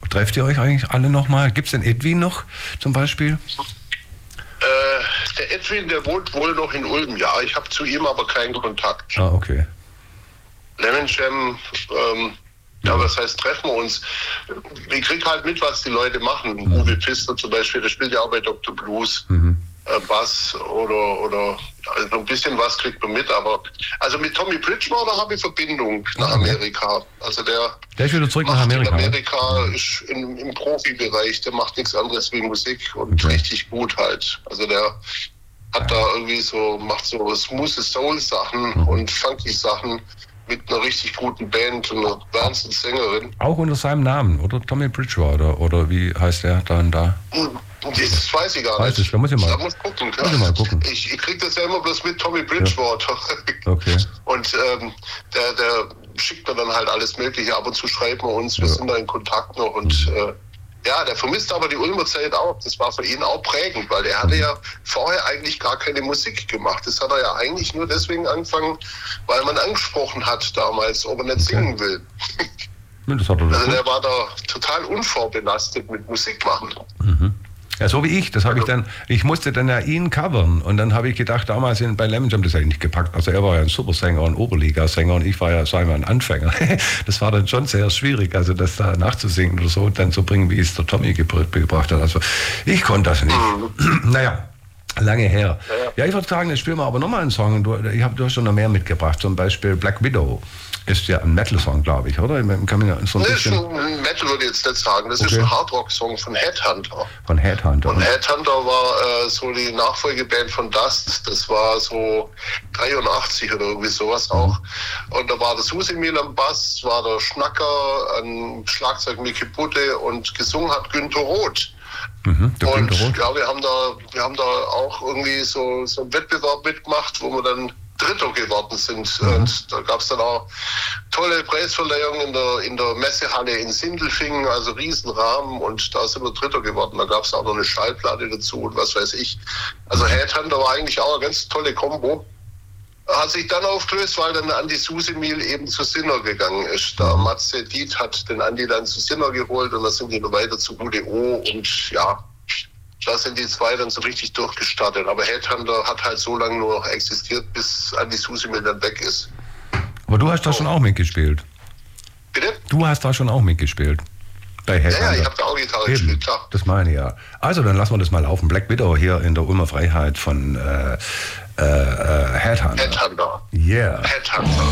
Trefft ihr euch eigentlich alle nochmal? Gibt es den Edwin noch zum Beispiel? Der Edwin, der wohnt wohl noch in Ulm, ja. Ich habe zu ihm aber keinen Kontakt. Ah, okay. Lemon Jam, ja, was heißt, treffen wir uns? Ich krieg halt mit, was die Leute machen. Uwe Pfister zum Beispiel, der spielt ja auch bei Dr. Blues. Bass oder also ein bisschen was kriegt man mit, aber also mit Tommy Bridgewater habe ich Verbindung nach Amerika. Also der ist wieder zurück nach Amerika. In Amerika ist im Profibereich, der macht nichts anderes wie Musik und richtig gut halt. Also der hat da irgendwie macht so smooth Soul Sachen und funky Sachen mit einer richtig guten Band und einer Wahnsinnssängerin. Auch unter seinem Namen, oder? Tommy Bridgewater, oder wie heißt der dann da? Das weiß ich gar nicht. Da muss ich mal gucken. Ich krieg das ja immer bloß mit Tommy Bridgewater. Okay. Und der schickt mir dann halt alles Mögliche. Ab und zu schreiben wir uns, wir sind da in Kontakt noch. Und der vermisst aber die Ulmer Zeit auch. Das war für ihn auch prägend, weil er hatte ja vorher eigentlich gar keine Musik gemacht. Das hat er ja eigentlich nur deswegen angefangen, weil man angesprochen hat damals, ob er nicht singen will. Das hat er also der war da total unvorbelastet mit Musik machen. Ja, so wie ich. Das habe ich musste dann ja ihn covern. Und dann habe ich gedacht, damals bei Lemon Jam, das hätte ich nicht gepackt. Also er war ja ein Supersänger, ein Oberligasänger und ich war ja, sagen wir, ein Anfänger. Das war dann schon sehr schwierig, also das da nachzusingen oder so, dann zu bringen, wie es der Tommy gebracht hat. Also ich konnte das nicht. Naja, lange her. Ja, ich würde sagen, jetzt spielen wir aber nochmal einen Song. Du hast schon noch mehr mitgebracht, zum Beispiel Black Widow. Ist ja ein Metal-Song, glaube ich, oder? Kann man ja so ein bisschen... Ein Metal würde ich jetzt nicht sagen. Das ist ein Hardrock-Song von Headhunter. Von Headhunter. Und Headhunter war so die Nachfolgeband von Dust. Das war so 83 oder irgendwie sowas auch. Und da war der Susi-Mehl am Bass, war der Schnacker, ein Schlagzeug Mickey Putte und gesungen hat Günther Roth. Und ja, wir haben da auch irgendwie so einen Wettbewerb mitgemacht, wo wir dann Dritter geworden sind. Und da gab es dann auch tolle Preisverleihungen in der Messehalle in Sindelfingen, also Riesenrahmen, und da sind wir Dritter geworden. Da gab es auch noch eine Schallplatte dazu und was weiß ich. Also Headhunter war eigentlich auch eine ganz tolle Kombo. Hat sich dann aufgelöst, weil dann Andi Susi-Mehl eben zu Sinner gegangen ist. Da Matze Diet hat den Andi dann zu Sinner geholt und da sind die noch weiter zu Gute O und ja, da sind die zwei dann so richtig durchgestartet. Aber Headhunter hat halt so lange nur existiert, bis Andi Susi-Mehl dann weg ist. Aber du hast da schon auch mitgespielt. Bitte? Du hast da schon auch mitgespielt. Bei Headhunter. Ja, ich habe da auch Gitarre gespielt, klar. Das meine ich ja. Also, dann lassen wir das mal laufen. Black Widow hier in der Ulmer Freiheit von Headhunter. Headhunter. Yeah. Headhunter.